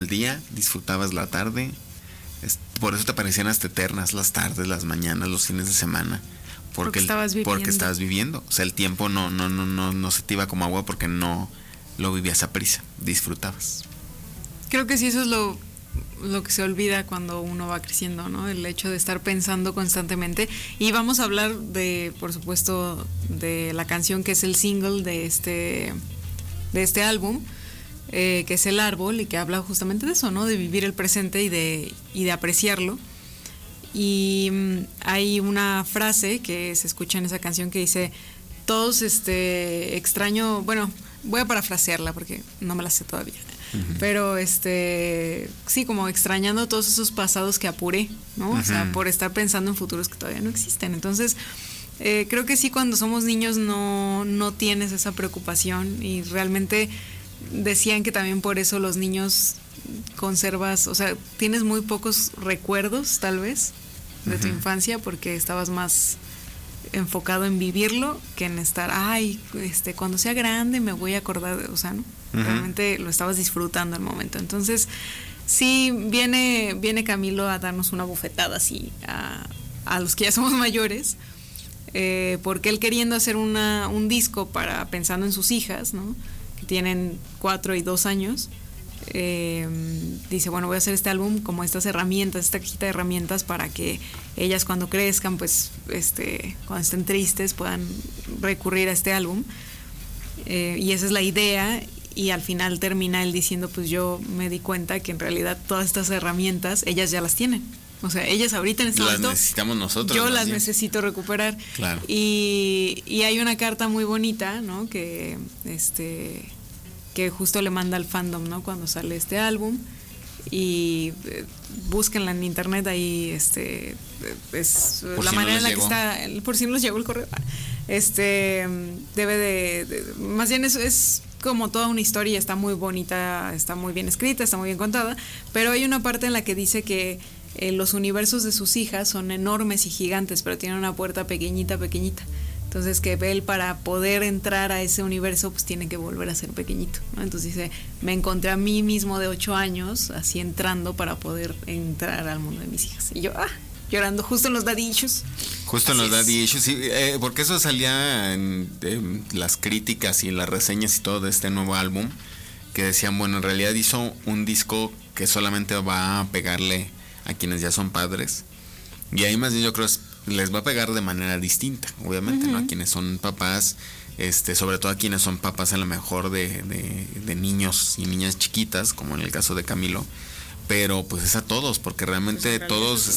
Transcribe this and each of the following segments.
día, disfrutabas la tarde. Por eso te parecían hasta eternas las tardes, las mañanas, los fines de semana. Porque estabas viviendo. O sea, el tiempo no se te iba como agua porque no lo vivías a prisa, disfrutabas. Creo que sí, eso es lo que se olvida cuando uno va creciendo, ¿no? El hecho de estar pensando constantemente. Y vamos a hablar por supuesto, de la canción que es el single de este álbum, que es El Árbol, y que habla justamente de eso, ¿no? De vivir el presente y de apreciarlo. Y hay una frase que se escucha en esa canción que dice: todos extraño, bueno, voy a parafrasearla porque no me la sé todavía. Uh-huh. Pero sí, como extrañando todos esos pasados que apuré, ¿no? Uh-huh. O sea, por estar pensando en futuros que todavía no existen. Entonces, creo que sí, cuando somos niños no tienes esa preocupación, y realmente decían que también por eso los niños conservas, o sea, tienes muy pocos recuerdos tal vez de tu infancia, porque estabas más enfocado en vivirlo que en estar, cuando sea grande me voy a acordar, o sea, ¿no? Realmente lo estabas disfrutando al momento. Entonces, sí, viene Camilo a darnos una bofetada así a los que ya somos mayores, porque él, queriendo hacer un disco pensando en sus hijas, ¿no? Que tienen 4 y 2 años, dice, bueno, voy a hacer este álbum como esta cajita de herramientas para que ellas, cuando crezcan, pues cuando estén tristes, puedan recurrir a este álbum, y esa es la idea. Y al final termina él diciendo, pues yo me di cuenta que en realidad todas estas herramientas ellas ya las tienen. O sea, ellas ahorita en este momento las necesitamos nosotros. Yo las necesito recuperar. Claro. Y hay una carta muy bonita, ¿no? Que justo le manda al fandom, ¿no? Cuando sale este álbum, y búsquenla en internet, ahí es la manera en la que está, por si no les llegó el correo, debe de más bien es como toda una historia, está muy bonita, está muy bien escrita, está muy bien contada, pero hay una parte en la que dice que los universos de sus hijas son enormes y gigantes, pero tienen una puerta pequeñita. Entonces, que él, para poder entrar a ese universo, pues tiene que volver a ser pequeñito, ¿no? Entonces dice, me encontré a mí mismo de 8 años, así entrando para poder entrar al mundo de mis hijas. Y yo, llorando justo en los daddy issues. Justo en los daddy issues, sí, porque eso salía en las críticas y las reseñas y todo de este nuevo álbum, que decían, bueno, en realidad hizo un disco que solamente va a pegarle a quienes ya son padres. Y ahí más bien yo creo les va a pegar de manera distinta, obviamente, ¿no? A quienes son papás, sobre todo a quienes son papás a lo mejor de niños y niñas chiquitas, como en el caso de Camilo, pero pues es a todos, porque realmente todos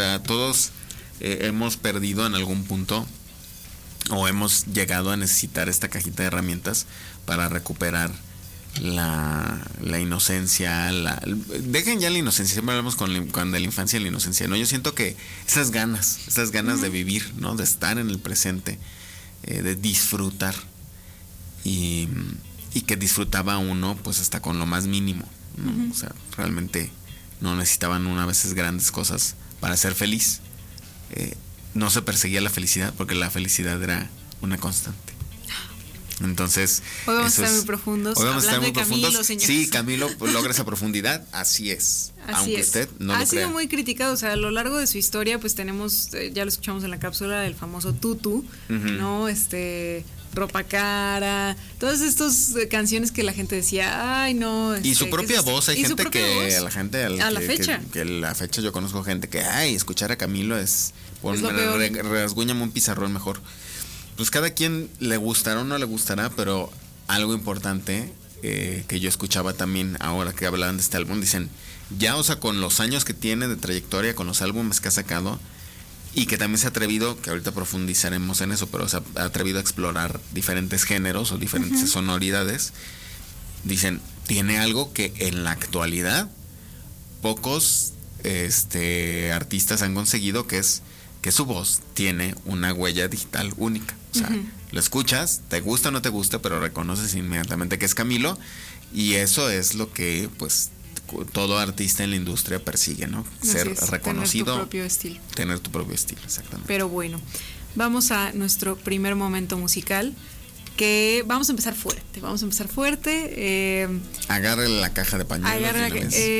hemos perdido en algún punto, o hemos llegado a necesitar esta cajita de herramientas para recuperar la inocencia, dejen ya la inocencia, siempre hablamos de la infancia y la inocencia, ¿no? Yo siento que esas ganas de vivir, ¿no? De estar en el presente, de disfrutar, y que disfrutaba uno pues hasta con lo más mínimo, ¿no? O sea, realmente no necesitaban a veces grandes cosas para ser feliz. No se perseguía la felicidad, porque la felicidad era una constante. Entonces, hoy vamos a estar muy profundos. Hablando de Camilo, señor. Sí, Camilo logra esa profundidad, así es. Aunque usted no lo crea. Ha sido muy criticado, o sea, a lo largo de su historia, pues tenemos, ya lo escuchamos en la cápsula, el famoso Tutu, ¿no? Ropa Cara, todas estas canciones que la gente decía, ay, no. Y su propia voz, hay gente que a la fecha. Que la fecha yo conozco gente que, escuchar a Camilo es rasguñame un pizarrón mejor. Pues cada quien le gustará o no le gustará, pero algo importante que yo escuchaba también ahora que hablaban de este álbum, dicen, ya, o sea, con los años que tiene de trayectoria, con los álbumes que ha sacado, y que también se ha atrevido, que ahorita profundizaremos en eso, pero se ha atrevido a explorar diferentes géneros o diferentes sonoridades, dicen, tiene algo que en la actualidad pocos artistas han conseguido, que es que su voz tiene una huella digital única. O sea, lo escuchas, te gusta o no te gusta, pero reconoces inmediatamente que es Camilo, y eso es lo que pues todo artista en la industria persigue, ¿no? Ser reconocido, tener tu propio estilo, exactamente. Pero bueno, vamos a nuestro primer momento musical, que vamos a empezar fuerte. Agárrele la caja de pañuelos.